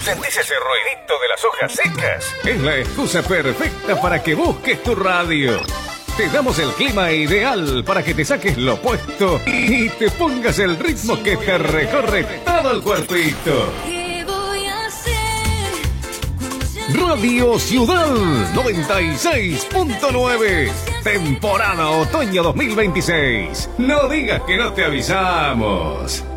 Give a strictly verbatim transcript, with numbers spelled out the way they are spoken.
¿Sentís ese ruidito de las hojas secas? Es la excusa perfecta para que busques tu radio. Te damos el clima ideal para que te saques lo puesto y te pongas el ritmo que te recorre todo el cuerpito. Radio Ciudad noventa y seis punto nueve. Temporada Otoño dos mil veintiséis. No digas que no te avisamos.